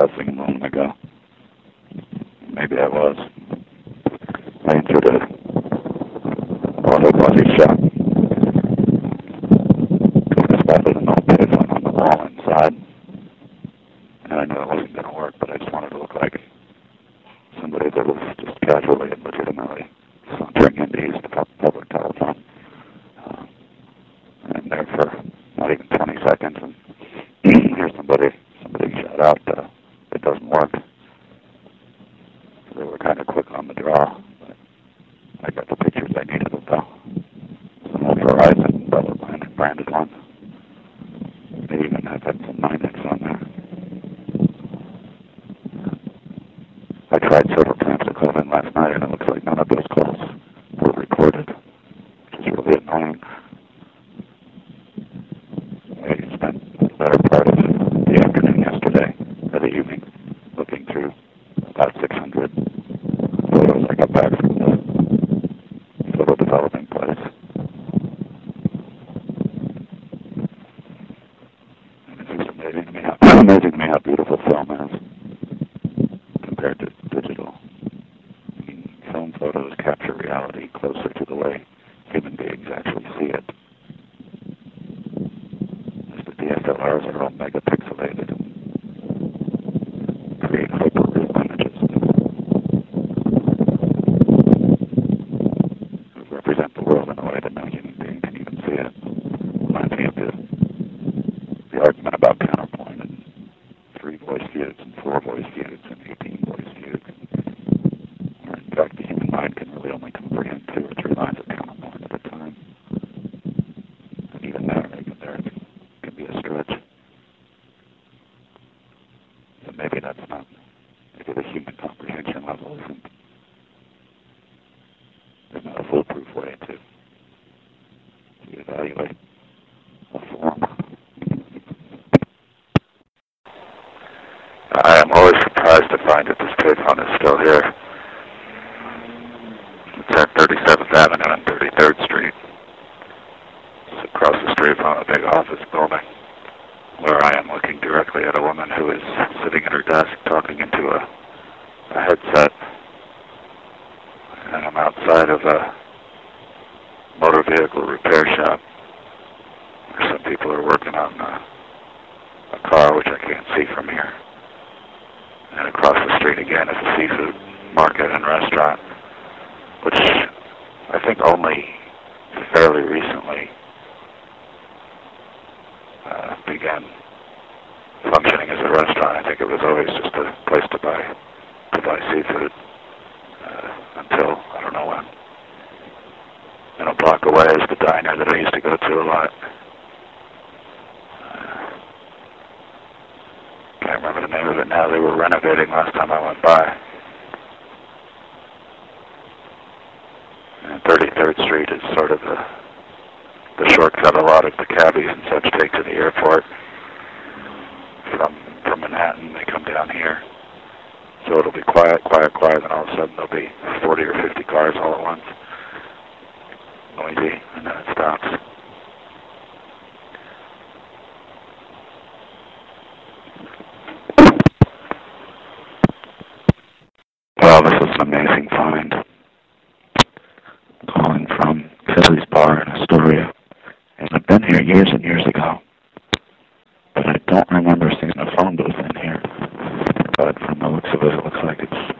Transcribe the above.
trespassing a moment ago. Maybe I was. I entered a auto body shop. I spotted an old payphone on the wall inside. And I knew it wasn't going to work, but I just wanted to look like somebody that was just casually and legitimately sauntering into use the public telephone. And there for not even 20 seconds, and here's somebody shout out, it doesn't work. So they were kind of quick on the draw, but I got the pictures I needed of though. Some old Verizon branded ones. They even have had some 9X on there. I tried several times to call in last night, and it looks like none of those calls were recorded, which is really annoying. I spent the better part of the afternoon yesterday, or the evening, looking through about 600 photos I got back from the photo developing place. And it's just amazing to me how beautiful film is compared to digital. I mean, film photos capture reality closer to the way human beings actually see it. As the DSLRs are all megapixelated and create hyper-real images that represent the world in a way that no human being can even see it. Reminds me of the argument about counterpoint and 3 voice feuds and 4 voice feuds and 18 voice feuds. Where in fact the human mind can really only comprehend 2 or 3 lines of counterpoint at a time. And even there can be a stretch. So maybe that's not, maybe the human comprehension level isn't, there's not a foolproof way to evaluate a form. I am always surprised to find that this payphone is still here. It's at 37th Avenue and 33rd Street. It's across the street from a big office building, where I am looking directly at a woman who is sitting at her desk talking into a headset. And I'm outside of a motor vehicle repair shop, where some people are working on a car, which I can't see from here. And across the street again is a seafood market and restaurant, which I think only fairly recently began functioning as a restaurant. I think it was always just a place to buy seafood until, I don't know when. And a block away is the diner that I used to go to a lot. Can't remember the name of it now. They were renovating last time I went by. And 33rd Street is sort of the shortcut a lot of the cabbies and such take to the airport. From Manhattan, they come down here. So it'll be quiet, then all of a sudden there'll be 40 or 50 cars all at once. Noisy, and then it stops. Well, this is an amazing find. Calling from Philly's Bar in Astoria. And I've been here years and years ago. But I don't remember seeing a phone booth in here. But from the looks of it, it looks like it's